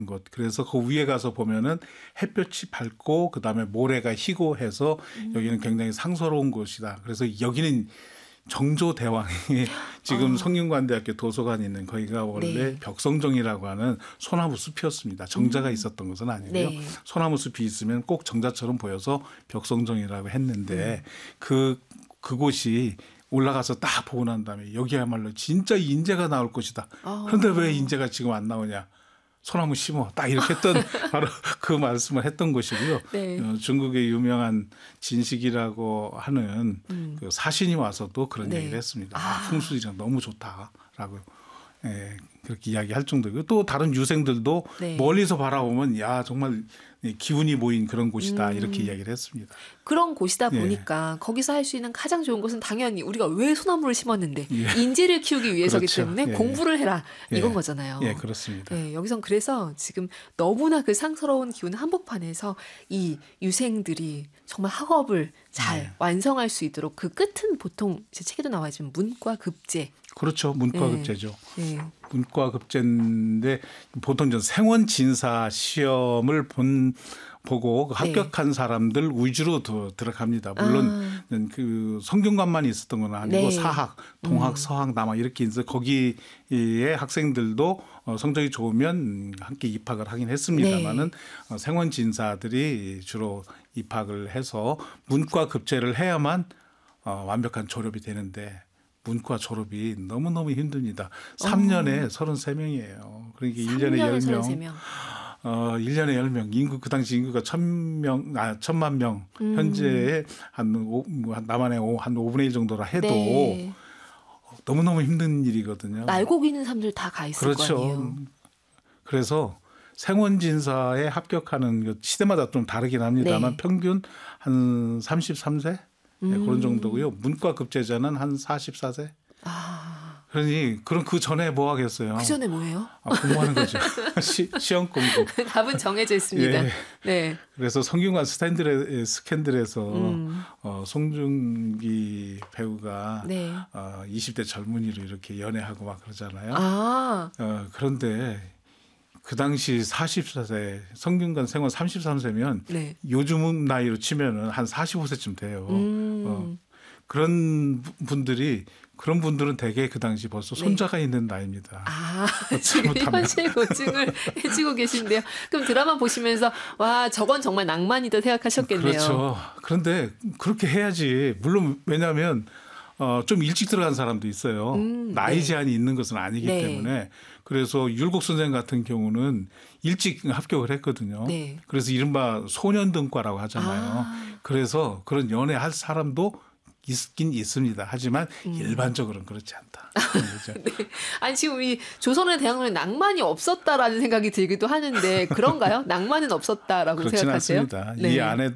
곳. 그래서 그 위에 가서 보면은 햇볕이 밝고 그다음에 모래가 희고 해서 여기는 굉장히 상서로운 곳이다. 그래서 여기는 정조대왕이 지금 성균관대학교 도서관에 있는 거기가 원래 네. 벽성정이라고 하는 소나무 숲이었습니다. 정자가 있었던 것은 아니고요. 네. 소나무 숲이 있으면 꼭 정자처럼 보여서 벽성정이라고 했는데 그곳이 올라가서 딱 보고 난 다음에 여기야말로 진짜 인재가 나올 것이다. 그런데 왜 인재가 지금 안 나오냐. 소나무 심어 딱 이렇게 했던 바로 그 말씀을 했던 것이고요. 네. 중국의 유명한 진식이라고 하는 그 사신이 와서도 그런 네. 얘기를 했습니다. 풍수지리가 너무 좋다라고 그렇게 이야기할 정도고요. 또 다른 유생들도 네. 멀리서 바라보면 야 정말 기운이 모인 그런 곳이다 이렇게 이야기를 했습니다. 그런 곳이다 예. 보니까 거기서 할 수 있는 가장 좋은 것은 당연히 우리가 왜 소나무를 심었는데 예. 인재를 키우기 위해서기 그렇죠. 때문에 예. 공부를 해라 이건 예. 거잖아요. 예, 그렇습니다. 네, 여기선 그래서 지금 너무나 그 상스러운 기운 한복판에서 이 유생들이 정말 학업을 잘 완성할 수 있도록 그 끝은 보통 제 책에도 나와 있지만 문과급제. 그렇죠. 문과급제죠. 네. 문과급제인데 보통 전 생원 진사 시험을 보고 합격한 사람들 위주로 들어갑니다. 물론 그 성균관만 있었던 건 아니고 네. 사학, 동학, 서학, 남학 이렇게 있어서 거기에 학생들도 성적이 좋으면 함께 입학을 하긴 했습니다만은 생원 진사들이 주로 입학을 해서 문과급제를 해야만 완벽한 졸업이 되는데 문과 졸업이 너무너무 힘듭니다. 3년에 33명이에요. 그러니까 1년에 10명. 33명. 1년에 10명. 인구 그 당시 인구가 1,000만 명. 현재의 남한의 한 5분의 1 정도라 해도 네. 너무너무 힘든 일이거든요. 날고 기는 사람들 다 가 있을 그렇죠. 거 아니에요. 그래서 생원진사에 합격하는 시대마다 좀 다르긴 합니다만 평균 한 33세 그런 정도고요. 문과급제자는 한 44세. 그러니 그럼 그 전에 뭐 하겠어요? 그 전에 뭐예요? 공부하는 거죠. 시험 공부. 답은 정해져 있습니다. 예. 네. 그래서 성균관 스캔들에서 송중기 배우가 네. 20대 젊은이로 이렇게 연애하고 막 그러잖아요. 그런데 그 당시 44세 성균관 생원 33세면 네. 요즘 나이로 치면은 한 45세쯤 돼요. 그런 분들은 대개 그 당시 벌써 손자가 있는 나이입니다. 지금 현실 고증을 해주고 계신데요. 그럼 드라마 보시면서 와 저건 정말 낭만이다 생각하셨겠네요. 그렇죠. 그런데 그렇게 해야지. 물론 왜냐하면 좀 일찍 들어간 사람도 있어요. 나이 제한이 있는 것은 아니기 때문에. 그래서 율곡 선생 같은 경우는 일찍 합격을 했거든요. 네. 그래서 이른바 소년등과라고 하잖아요. 그래서 그런 연애할 사람도 있긴 있습니다. 하지만 일반적으로는 그렇지 않다. 네. 아니 지금 우리 조선의 대학로에 낭만이 없었다라는 생각이 들기도 하는데 그런가요? 낭만은 없었다라고 그렇지는 생각하세요? 않습니다. 네. 이 안에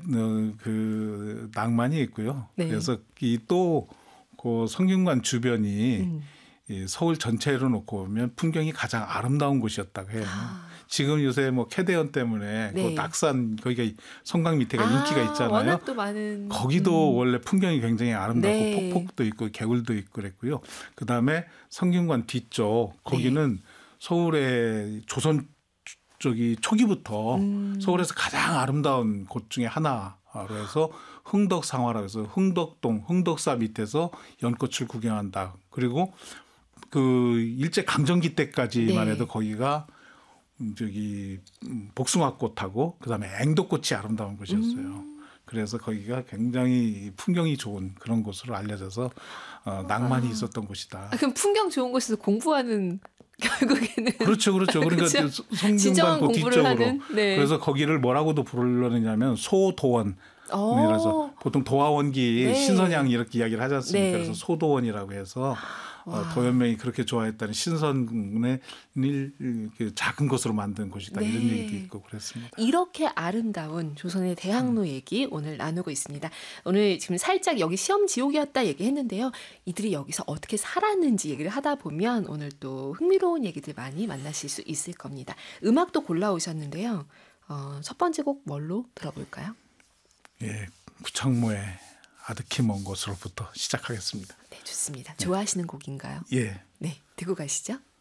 그 낭만이 있고요. 네. 그래서 또 그 성균관 주변이 이 서울 전체로 놓고 보면 풍경이 가장 아름다운 곳이었다고 해요. 지금 요새 뭐 캐대언 때문에 그 낙산 거기가 성강 밑에가 인기가 있잖아요. 워낙 또 많은 거기도 원래 풍경이 굉장히 아름답고 네. 폭포도 있고 개울도 있고 그랬고요. 그다음에 성균관 뒤쪽 거기는 서울의 조선 저기 초기부터 서울에서 가장 아름다운 곳 중에 하나로 해서 흥덕상화라고 해서 흥덕동 흥덕사 밑에서 연꽃을 구경한다. 그리고 그 일제 강점기 때까지만 해도 거기가 저기 복숭아꽃하고 그다음에 앵도꽃이 아름다운 곳이었어요. 그래서 거기가 굉장히 풍경이 좋은 그런 곳으로 알려져서 낭만이 있었던 곳이다. 그럼 풍경 좋은 곳에서 공부하는 결국에는 그렇죠. 그러니까 성균관 그 뒤쪽으로. 하는, 네. 그래서 거기를 뭐라고도 부르느냐면 소도원. 그래서 보통 도화원기 신선양 이렇게 이야기를 하지 않습니까? 그래서 소도원이라고 해서 도연명이 그렇게 좋아했다는 신선의 작은 것으로 만든 곳이다. 이런 얘기도 있고 그랬습니다. 이렇게 아름다운 조선의 대학로 얘기 오늘 나누고 있습니다. 오늘 지금 살짝 여기 시험 지옥이었다 얘기했는데요. 이들이 여기서 어떻게 살았는지 얘기를 하다 보면 오늘 또 흥미로운 얘기들 많이 만나실 수 있을 겁니다. 음악도 골라오셨는데요. 첫 번째 곡 뭘로 들어볼까요? 예, 구창모의 아득히 먼 곳으로부터 시작하겠습니다. 네, 좋습니다. 좋아하시는 곡인가요? 예. 네, 듣고 가시죠.